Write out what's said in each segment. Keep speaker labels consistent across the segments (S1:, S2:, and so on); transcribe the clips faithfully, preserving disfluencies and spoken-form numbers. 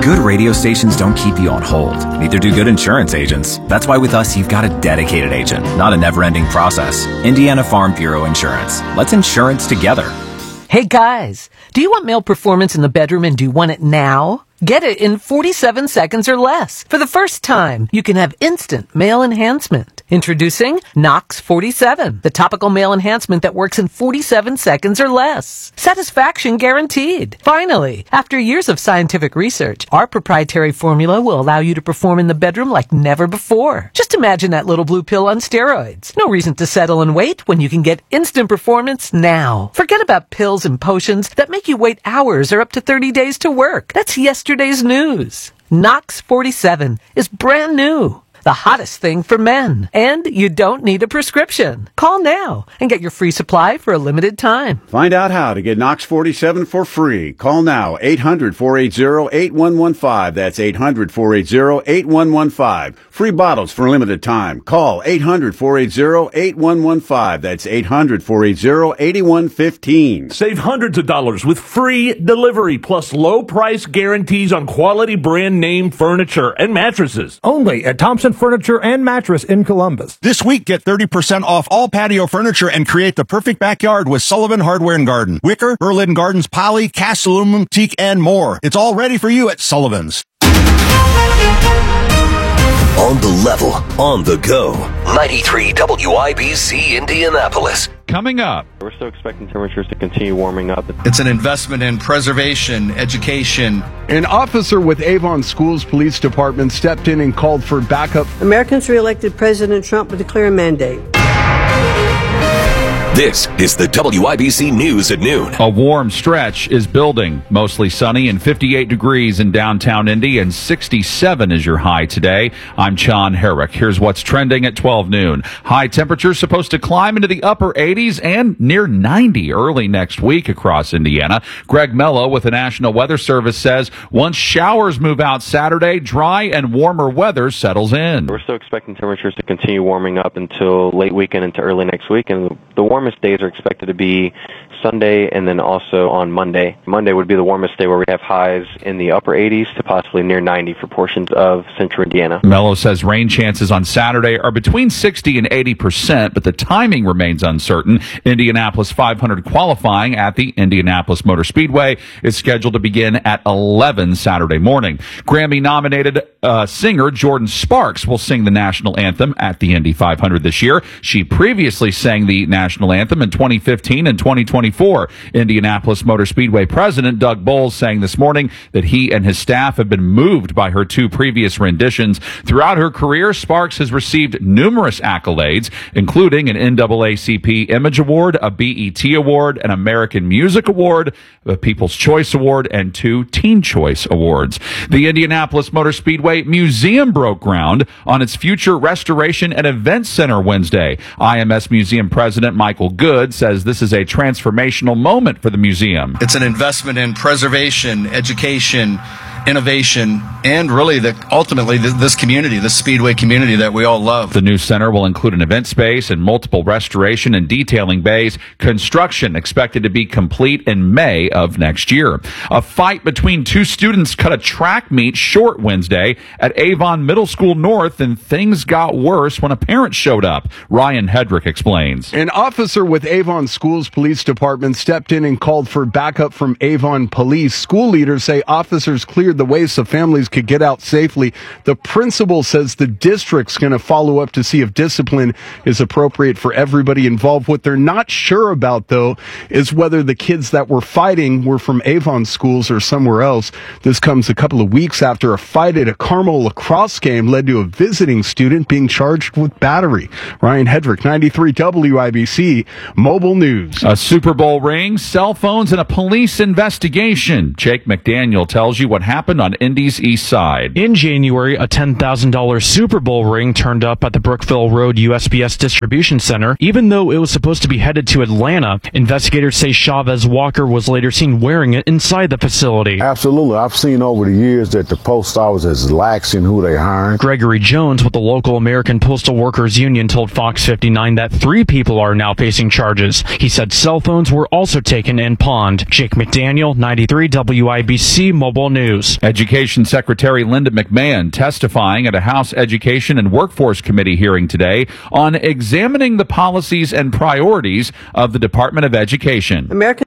S1: Good radio stations don't keep you on hold. Neither do good insurance agents. That's why with us, you've got a dedicated agent, not a never-ending process. Indiana Farm Bureau Insurance. Let's insurance together.
S2: Hey guys, do you want male performance in the bedroom and do you want it now? Get it in forty-seven seconds or less. For the first time, you can have instant male enhancement. Introducing Nox forty-seven, the topical male enhancement that works in forty-seven seconds or less. Satisfaction guaranteed. Finally, after years of scientific research, our proprietary formula will allow you to perform in the bedroom like never before. Just imagine that little blue pill on steroids. No reason to settle and wait when you can get instant performance now. Forget about pills and potions that make you wait hours or up to thirty days to work. That's yesterday's news. Nox forty-seven is brand new. The hottest thing for men. And you don't need a prescription. Call now and get your free supply for a limited time.
S3: Find out how to get Nox forty-seven for free. Call now, eight hundred, four eight zero, eight one one five. That's eight hundred, four eight zero, eight one one five. Free bottles for a limited time. Call eight hundred, four eight zero, eight one one five. That's eight hundred, four eight zero, eight one one five.
S4: Save hundreds of dollars with free delivery plus low price guarantees on quality brand name furniture and mattresses.
S5: Only at Thompson Furniture and Mattress in Columbus.
S6: This week, get thirty percent off all patio furniture and create the perfect backyard with Sullivan Hardware and Garden. Wicker, Berlin Gardens, poly, cast aluminum, teak, and more. It's all ready for you at Sullivan's.
S7: On the level, on the go. ninety-three W I B C Indianapolis.
S8: Coming up.
S9: We're still expecting temperatures to continue warming up.
S10: It's an investment in preservation, education.
S11: An officer with Avon Schools Police Department stepped in and called for backup.
S12: Americans reelected President Trump with a clear mandate.
S7: This is the W I B C News at noon.
S8: A warm stretch is building. Mostly sunny and fifty-eight degrees in downtown Indy and sixty-seven is your high today. I'm John Herrick. Here's what's trending at twelve noon. High temperatures supposed to climb into the upper eighties and near ninety early next week across Indiana. Greg Mello with the National Weather Service says once showers move out Saturday, dry and warmer weather settles in.
S9: We're still expecting temperatures to continue warming up until late weekend into early next week, and the warmest days are expected to be Sunday and then also on Monday. Monday would be the warmest day where we have highs in the upper eighties to possibly near ninety for portions of central Indiana.
S8: Mello says rain chances on Saturday are between sixty and eighty percent, but the timing remains uncertain. Indianapolis five hundred qualifying at the Indianapolis Motor Speedway is scheduled to begin at eleven Saturday morning. Grammy-nominated uh, singer Jordan Sparks will sing the national anthem at the Indy five hundred this year. She previously sang the national anthem in twenty fifteen and twenty twenty-four. Indianapolis Motor Speedway President Doug Bowles saying this morning that he and his staff have been moved by her two previous renditions. Throughout her career, Sparks has received numerous accolades, including an N double A C P Image Award, a B E T Award, an American Music Award, a People's Choice Award, and two Teen Choice Awards. The Indianapolis Motor Speedway Museum broke ground on its future restoration and event center Wednesday. I M S Museum President Michael Good says this is a transformational moment for the museum.
S10: It's an investment in preservation, education, innovation, and really the ultimately this community, this Speedway community that we all love.
S8: The new center will include an event space and multiple restoration and detailing bays. Construction expected to be complete in May of next year. A fight between two students cut a track meet short Wednesday at Avon Middle School North, and things got worse when a parent showed up. Ryan Hedrick explains.
S11: An officer with Avon Schools Police Department stepped in and called for backup from Avon Police. School leaders say officers cleared the way so families could get out safely. The principal says the district's going to follow up to see if discipline is appropriate for everybody involved. What they're not sure about, though, is whether the kids that were fighting were from Avon schools or somewhere else. This comes a couple of weeks after a fight at a Carmel lacrosse game led to a visiting student being charged with battery. Ryan Hedrick, ninety-three W I B C Mobile News.
S8: A Super Bowl ring, cell phones, and a police investigation. Jake McDaniel tells you what happened on Indy's east side.
S13: In January, a ten thousand dollars Super Bowl ring turned up at the Brookville Road U S P S Distribution Center. Even though it was supposed to be headed to Atlanta, investigators say Chavez Walker was later seen wearing it inside the facility.
S14: Absolutely. I've seen over the years that the post office is lax in who they hire.
S13: Gregory Jones with the local American Postal Workers Union told Fox fifty-nine that three people are now facing charges. He said cell phones were also taken and pawned. Jake McDaniel, ninety-three W I B C Mobile News. schools.
S8: Education Secretary Linda McMahon testifying at a House Education and Workforce Committee hearing today on examining the policies and priorities of the Department of Education.
S12: American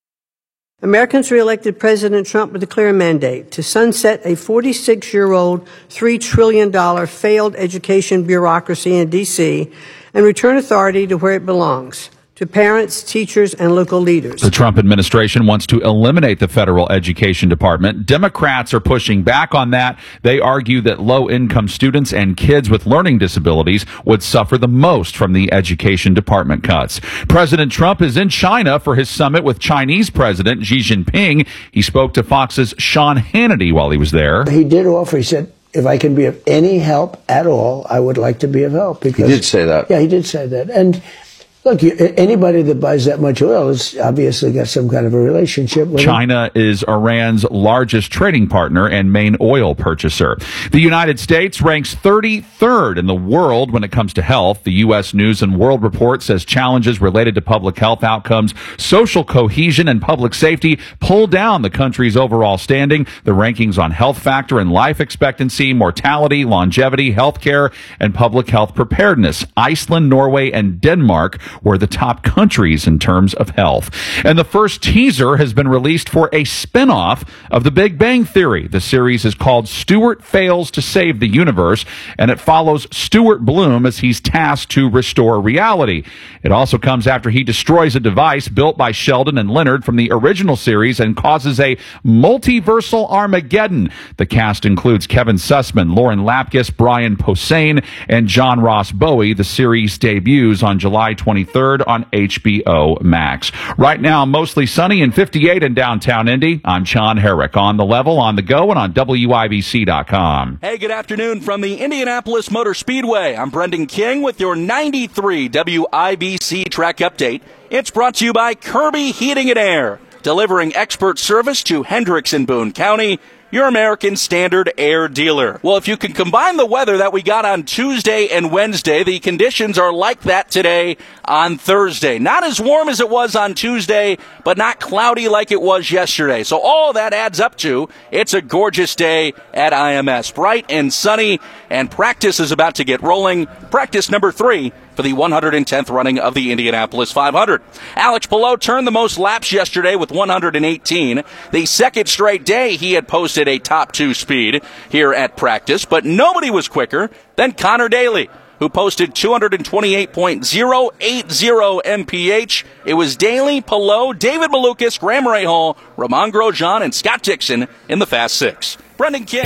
S12: Americans reelected President Trump with a clear mandate to sunset a forty-six-year-old, three trillion dollars failed education bureaucracy in D C and return authority to where it belongs, to parents, teachers, and local leaders.
S8: The Trump administration wants to eliminate the federal education department. Democrats are pushing back on that. They argue that low-income students and kids with learning disabilities would suffer the most from the education department cuts. President Trump is in China for his summit with Chinese President Xi Jinping. He spoke to Fox's Sean Hannity while he was there.
S15: He did offer, he said, if I can be of any help at all, I would like to be of help. Because,
S16: he did say that.
S15: Yeah, he did say that. And look, you, anybody that buys that much oil has obviously got some kind of a relationship with
S8: China
S15: it.
S8: is Iran's largest trading partner and main oil purchaser. The United States ranks thirty-third in the world when it comes to health. The U S News and World Report says challenges related to public health outcomes, social cohesion, and public safety pull down the country's overall standing. The rankings on health factor and life expectancy, mortality, longevity, healthcare, and public health preparedness. Iceland, Norway, and Denmark were the top countries in terms of health. And the first teaser has been released for a spin-off of The Big Bang Theory. The series is called Stuart Fails to Save the Universe, and it follows Stuart Bloom as he's tasked to restore reality. It also comes after he destroys a device built by Sheldon and Leonard from the original series and causes a multiversal Armageddon. The cast includes Kevin Sussman, Lauren Lapkus, Brian Posehn, and John Ross Bowie. The series debuts on July twenty-third on H B O Max. Right now, mostly sunny and fifty-eight in downtown Indy. I'm Sean Herrick on The Level, on the go, and on W I B C dot com.
S17: Hey, good afternoon from the Indianapolis Motor Speedway. I'm Brendan King with your ninety-three W I B C track update. It's brought to you by Kirby Heating and Air, delivering expert service to Hendricks and Boone County, your American Standard Air dealer. Well, if you can combine the weather that we got on Tuesday and Wednesday, the conditions are like that today on Thursday. Not as warm as it was on Tuesday, but not cloudy like it was yesterday. So all that adds up to, it's a gorgeous day at I M S. Bright and sunny, and practice is about to get rolling. Practice number three for the one hundred tenth running of the Indianapolis five hundred. Alex Palou turned the most laps yesterday with one hundred eighteen. The second straight day he had posted a top two speed here at practice, but nobody was quicker than Connor Daly, who posted two twenty-eight point oh eight oh M P H. It was Daly, Palou, David Malukas, Graham Rahal, Ramon Grosjean, and Scott Dixon in the Fast Six. Brendan King.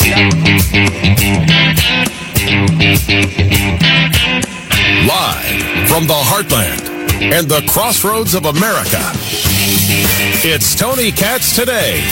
S18: Live from the heartland and the crossroads of America, it's Tony Katz Today.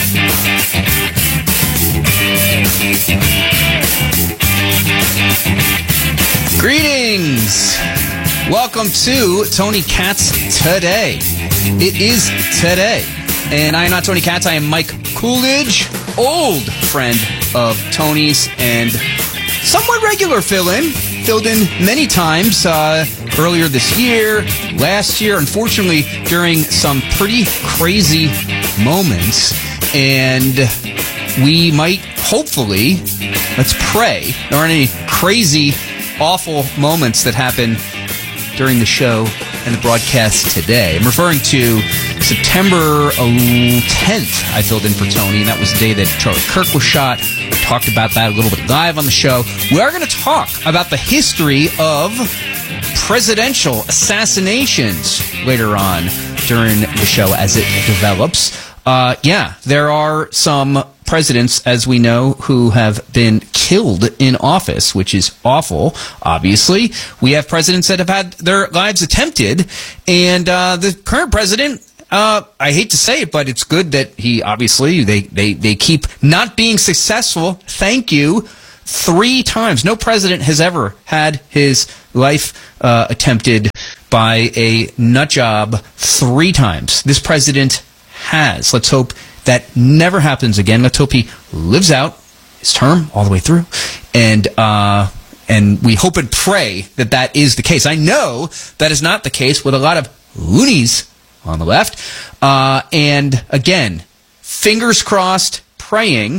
S19: Greetings! Welcome to Tony Katz Today. It is today. And I am not Tony Katz, I am Mike Coolidge, old friend of Tony's and somewhat regular fill-in. Filled in many times uh, earlier this year, last year, unfortunately, during some pretty crazy moments. And we might, hopefully, let's pray, there aren't any crazy, awful moments that happen during the show and the broadcast today. I'm referring to September tenth, I filled in for Tony, and that was the day that Charlie Kirk was shot. We talked about that a little bit live on the show. We are going to talk about the history of presidential assassinations later on during the show as it develops. Uh, yeah, there are some presidents, as we know, who have been killed in office, which is awful, obviously. We have presidents that have had their lives attempted, and uh, the current president, uh, I hate to say it, but it's good that he, obviously, they, they, they keep not being successful. Thank you. Three times. No president has ever had his life uh, attempted by a nut job three times. This president has. Let's hope that never happens again. Let's hope he lives out his term all the way through. And uh, and we hope and pray that that is the case. I know that is not the case with a lot of loonies on the left. Uh, and again, fingers crossed, praying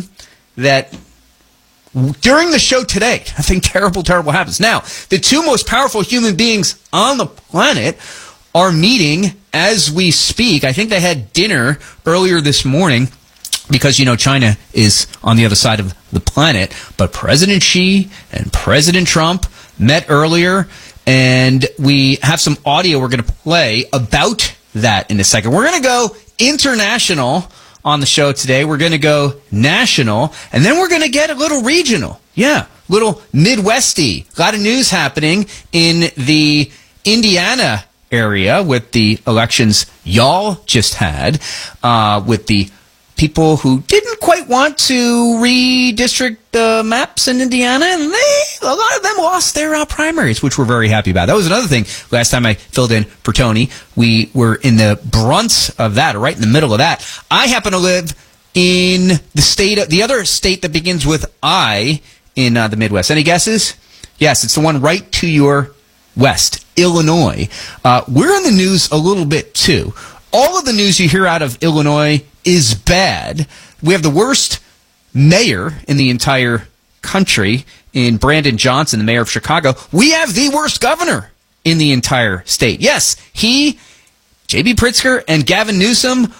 S19: that during the show today, nothing terrible, terrible happens. Now, the two most powerful human beings on the planet are meeting as we speak. I think they had dinner earlier this morning because, you know, China is on the other side of the planet. But President Xi and President Trump met earlier, and we have some audio we're going to play about that in a second. We're going to go international on the show today. We're going to go national, and then we're going to get a little regional. Yeah, little Midwesty. A lot of news happening in the Indiana area with the elections y'all just had, uh, with the people who didn't quite want to redistrict the maps in Indiana, and they, a lot of them lost their uh, primaries, which we're very happy about. That was another thing. Last time I filled in for Tony, we were in the brunt of that, or right in the middle of that. I happen to live in the state, of, the other state that begins with I in uh, the Midwest. Any guesses? Yes, it's the one right to your west, Illinois. Uh, we're in the news a little bit too. All of the news you hear out of Illinois is bad. We have the worst mayor in the entire country in Brandon Johnson, the mayor of Chicago. We have the worst governor in the entire state. Yes, he, J B Pritzker, and Gavin Newsom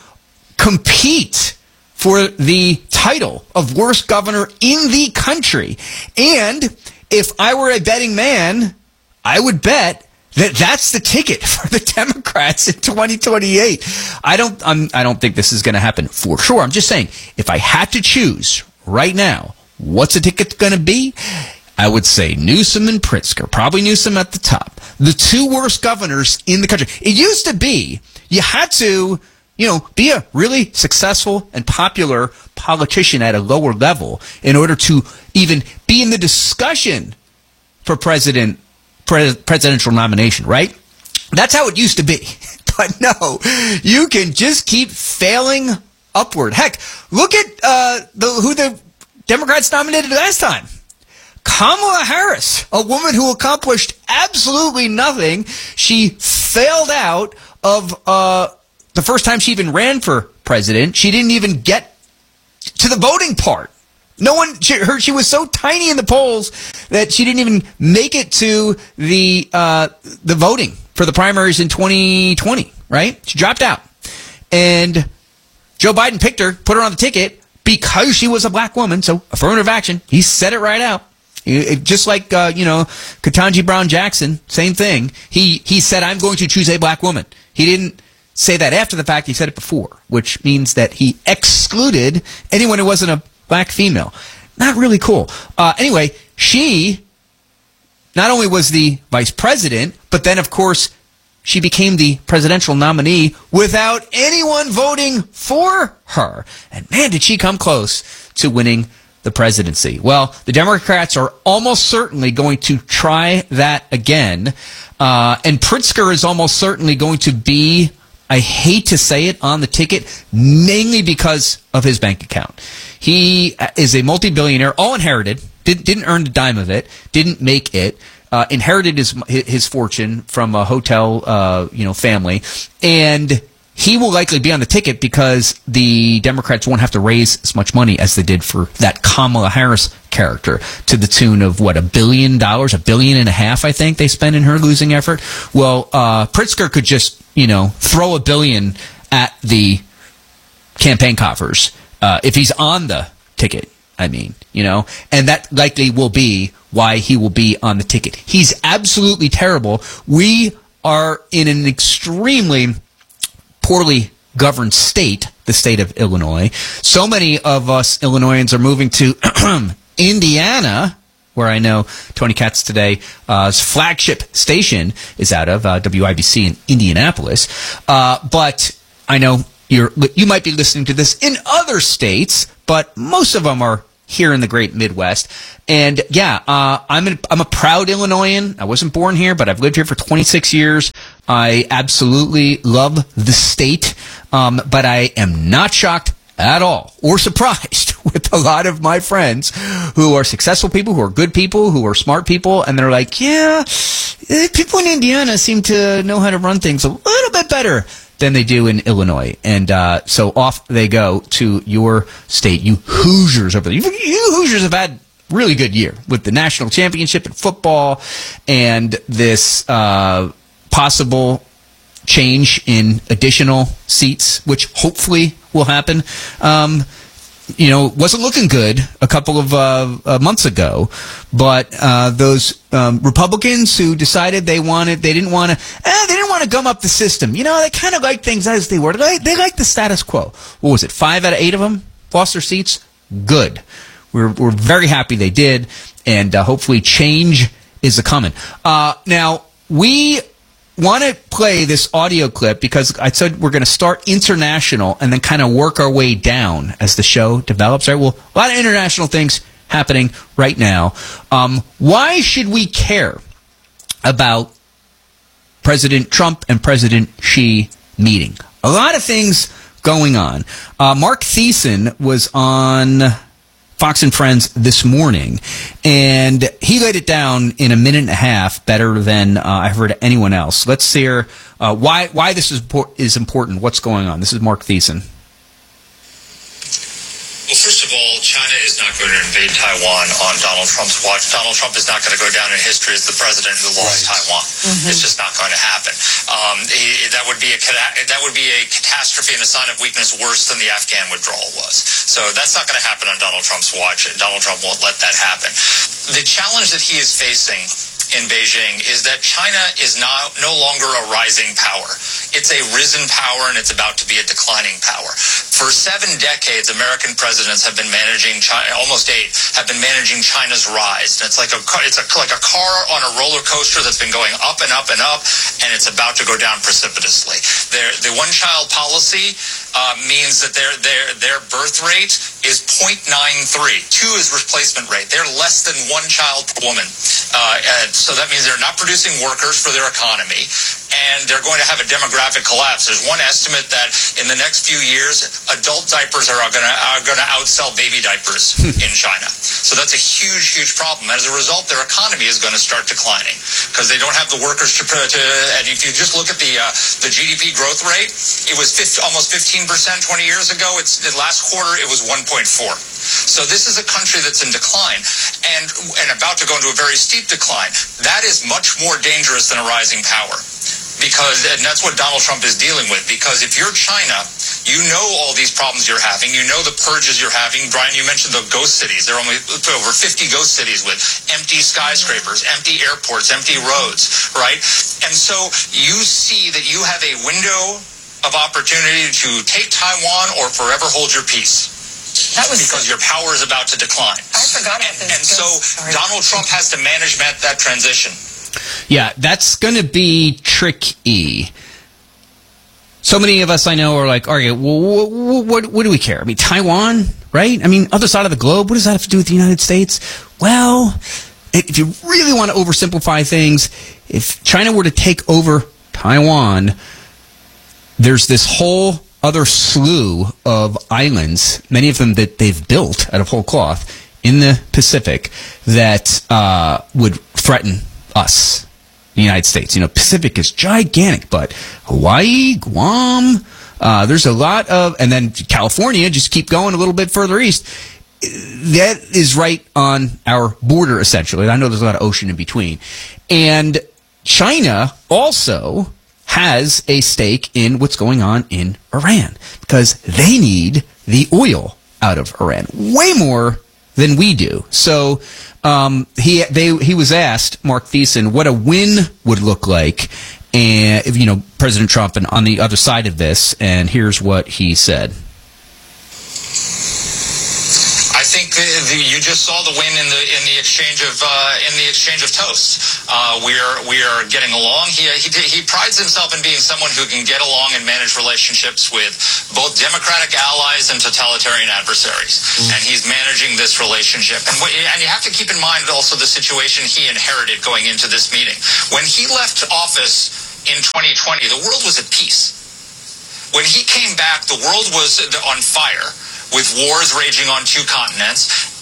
S19: compete for the title of worst governor in the country. And if I were a betting man, I would bet that that's the ticket for the Democrats in twenty twenty-eight. I don't I'm, I don't think this is going to happen for sure. I'm just saying, if I had to choose right now, what's the ticket going to be? I would say Newsom and Pritzker. Probably Newsom at the top. The two worst governors in the country. It used to be you had to, you know, be a really successful and popular politician at a lower level in order to even be in the discussion for president presidential nomination, right? That's how it used to be. But no, you can just keep failing upward. Heck, look at uh, the, who the Democrats nominated last time. Kamala Harris, a woman who accomplished absolutely nothing. She failed out of uh, the first time she even ran for president. She didn't even get to the voting part. No one, she, her, she was so tiny in the polls that she didn't even make it to the uh, the voting for the primaries in twenty twenty, right? She dropped out. And Joe Biden picked her, put her on the ticket because she was a black woman. So affirmative action. He said it right out. It, just like, uh, you know, Ketanji Brown Jackson, same thing. He, he said, I'm going to choose a black woman. He didn't say that after the fact. He said it before, which means that he excluded anyone who wasn't a black female. Not really cool. Uh, anyway, she not only was the vice president, but then, of course, she became the presidential nominee without anyone voting for her. And man, did she come close to winning the presidency. Well, the Democrats are almost certainly going to try that again. Uh, and Pritzker is almost certainly going to be, I hate to say it, on the ticket, mainly because of his bank account. He is a multi-billionaire, all inherited, did, didn't earn a dime of it, didn't make it, uh, inherited his his fortune from a hotel, uh, you know, family, and he will likely be on the ticket because the Democrats won't have to raise as much money as they did for that Kamala Harris character, to the tune of, what, a billion dollars, a billion and a half, I think, they spent in her losing effort. Well, uh, Pritzker could just, you know, throw a billion at the campaign coffers uh, if he's on the ticket, I mean, you know, and that likely will be why he will be on the ticket. He's absolutely terrible. We are in an extremely poorly governed state, the state of Illinois. So many of us Illinoisans are moving to Indiana, where I know Tony Katz Today's uh, flagship station is out of, uh, W I B C in Indianapolis. Uh, but I know you're, you might be listening to this in other states, but most of them are here in the great Midwest. And yeah, uh, I'm an, I'm a proud Illinoisan. I wasn't born here, but I've lived here for twenty-six years. I absolutely love the state, um, but I am not shocked at all or surprised with a lot of my friends who are successful people, who are good people, who are smart people, and they're like, yeah, people in Indiana seem to know how to run things a little bit better than they do in Illinois. And uh, so off they go to your state. You Hoosiers over there. You, you Hoosiers have had really good year with the national championship in football and this uh, possible change in additional seats, which hopefully will happen. Um, you know, wasn't looking good a couple of uh, uh, months ago, but uh, those um, Republicans who decided they wanted, they didn't want to, eh, they didn't want to gum up the system. You know, they kind of like things as they were. They, they like the status quo. What was it? Five out of eight of them lost their seats. Good. We're we're very happy they did, and uh, hopefully change is a coming. Uh, now we want to play this audio clip because I said we're going to start international and then kind of work our way down as the show develops. Right? Well, a lot of international things happening right now. Um, why should we care about President Trump and President Xi meeting? A lot of things going on. Uh, Mark Thiessen was on Fox and Friends this morning, and he laid it down in a minute and a half better than uh, I've heard anyone else. Let's hear uh, why why this is is important. What's going on? This is Mark Thiessen.
S16: Well, first of all, China is not going to invade Taiwan on Donald Trump's watch. Donald Trump is not going to go down in history as the president who lost right. Taiwan. Mm-hmm. It's just not going to happen. Um, he, that would be a that would be a catastrophe and a sign of weakness worse than the Afghan withdrawal was. So that's not going to happen on Donald Trump's watch. Donald Trump won't let that happen. The challenge that he is facing in Beijing is that China is not, no longer a rising power. It's a risen power, and it's about to be a declining power. For seven decades, American presidents have been managing China, almost eight, have been managing China's rise. And it's like a it's a, like a car on a roller coaster that's been going up and up and up, and it's about to go down precipitously. Their, the one-child policy uh, means that their their their birth rate is zero point nine three. Two is replacement rate. They're less than one child per woman. Uh, and so that means they're not producing workers for their economy, and they're going to have a demographic collapse. There's one estimate that in the next few years, adult diapers are going to are going to outsell baby diapers in China. So that's a huge, huge problem. As a result, their economy is going to start declining because they don't have the workers to. to and if you just look at the uh, the G D P growth rate, it was fifty, almost fifteen percent twenty years ago. It's the last quarter it was one point four. So this is a country that's in decline and and about to go into a very steep decline. That is much more dangerous than a rising power. Because, and that's what Donald Trump is dealing with, because if you're China, you know all these problems you're having, you know the purges you're having. Brian, you mentioned the ghost cities. There are only over fifty ghost cities with empty skyscrapers, empty airports, empty roads, right? And so you see that you have a window of opportunity to take Taiwan or forever hold your peace. That was because your power is about to decline.
S20: I forgot about
S16: and,
S20: this.
S16: and so Sorry. Donald Trump has to manage that transition.
S19: Yeah, that's going to be tricky. So many of us I know are like, all right, well, what, what, what do we care? I mean, Taiwan, right? I mean, other side of the globe, what does that have to do with the United States? Well, if you really want to oversimplify things, if China were to take over Taiwan, there's this whole other slew of islands, many of them that they've built out of whole cloth in the Pacific, that uh, would threaten us, the United States. You know, Pacific is gigantic, but Hawaii, Guam, uh, there's a lot of, and then California, just keep going a little bit further east. That is right on our border, essentially. I know there's a lot of ocean in between. And China also has a stake in what's going on in Iran because they need the oil out of Iran way more than we do. So um, he they he was asked, Mark Thiessen, what a win would look like, and you know, President Trump and on the other side of this, and here's what he said.
S16: I think the, the, you just saw the win in the in the exchange of uh, in the exchange of toasts. Uh, we are we are getting along. He, he he prides himself in being someone who can get along and manage relationships with both democratic allies and totalitarian adversaries. Mm. And he's managing this relationship. And what, and you have to keep in mind also the situation he inherited going into this meeting. When he left office in twenty twenty, the world was at peace. When he came back, the world was on fire, with wars raging on two continents,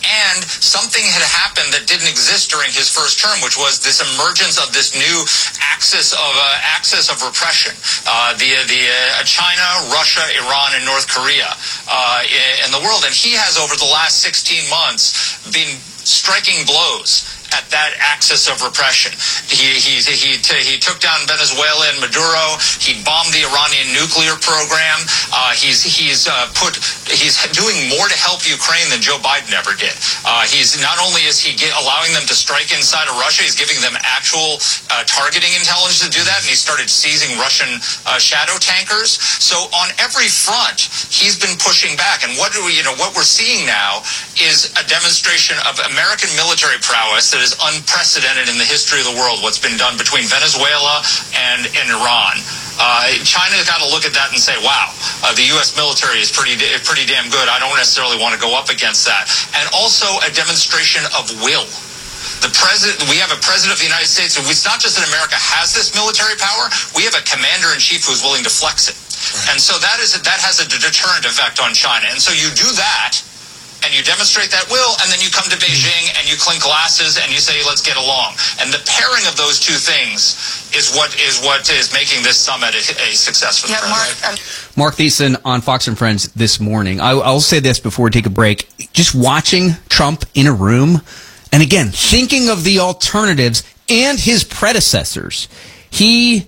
S16: And something had happened that didn't exist during his first term, which was this emergence of this new axis of uh, axis of repression. Uh, the the uh, China, Russia, Iran, and North Korea uh, in the world. And he has, over the last sixteen months, been striking blows at that axis of repression. He he he t- he took down Venezuela and Maduro. He bombed the Iranian nuclear program. Uh, he's he's uh, put he's doing more to help Ukraine than Joe Biden ever did. Uh, he's not only is he get, allowing them to strike inside of Russia, he's giving them actual uh, targeting intelligence to do that, and he started seizing Russian uh, shadow tankers. So on every front, he's been pushing back. And what do we, you know what we're seeing now is a demonstration of American military prowess that is unprecedented in the history of the world, what's been done between Venezuela and, and Iran. Uh, China's got to look at that and say, wow, uh, the U S military is pretty pretty damn good. I don't necessarily want to go up against that. And also a demonstration of will. The president, we have a president of the United States, and it's not just that America has this military power, we have a commander-in-chief who's willing to flex it. Right. And so that is that has a deterrent effect on China. And so you do that, and you demonstrate that will, and then you come to Beijing and you clink glasses and you say, let's get along. And the pairing of those two things is what is what is making this summit a, a success for the
S19: Yeah,
S16: president.
S19: Mark, Mark Thiessen on Fox and Friends this morning. I, I'll say this before we take a break. Just watching Trump in a room, and again, thinking of the alternatives and his predecessors, he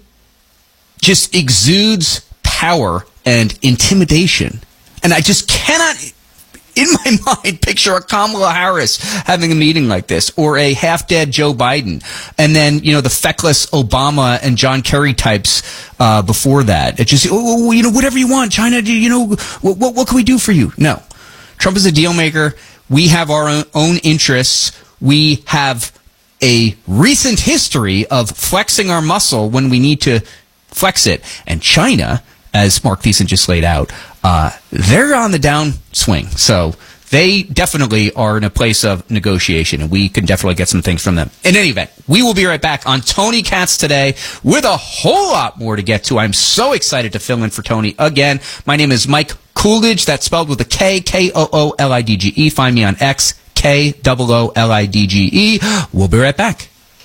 S19: just exudes power and intimidation. And I just cannot, in my mind, picture a Kamala Harris having a meeting like this, or a half-dead Joe Biden, and then, you know, the feckless Obama and John Kerry types uh, before that. It just, oh, you know, whatever you want, China, you know, what, what, what can we do for you? No. Trump is a deal maker. We have our own, own interests. We have a recent history of flexing our muscle when we need to flex it. And China, as Mark Thiessen just laid out, uh, they're on the downswing. So they definitely are in a place of negotiation, and we can definitely get some things from them. In any event, we will be right back on Tony Katz Today with a whole lot more to get to. I'm so excited to fill in for Tony again. My name is Mike Coolidge. That's spelled with a K, K O O L I D G E. Find me on X, K O O L I D G E. We'll be right back.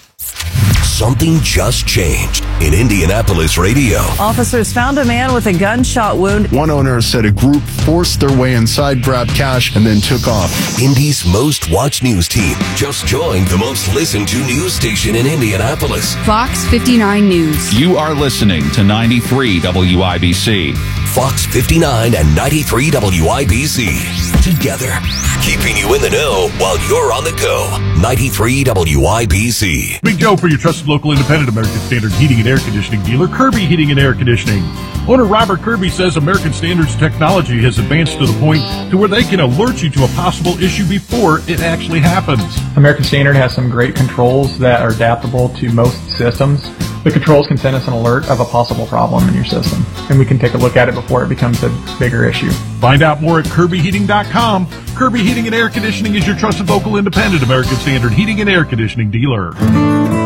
S7: Something just changed in Indianapolis radio.
S20: Officers found a man with a gunshot wound.
S11: One owner said a group forced their way inside, grabbed cash, and then took off.
S7: Indy's most watched news team just joined the most listened to news station in Indianapolis.
S21: Fox fifty-nine News.
S8: You are listening to ninety-three W I B C.
S7: Fox fifty-nine and ninety-three W I B C. Together, keeping you in the know while you're on the go. ninety-three W I B C.
S22: Big Joe for your trusted local independent American Standard heating and air conditioning dealer, Kirby Heating and Air Conditioning. Owner Robert Kirby says American Standard's technology has advanced to the point to where they can alert you to a possible issue before it actually happens.
S23: American Standard has some great controls that are adaptable to most systems. The controls can send us an alert of a possible problem in your system, and we can take a look at it before it becomes a bigger issue.
S22: Find out more at Kirby Heating dot com. Kirby Heating and Air Conditioning is your trusted local independent American Standard heating and air conditioning dealer.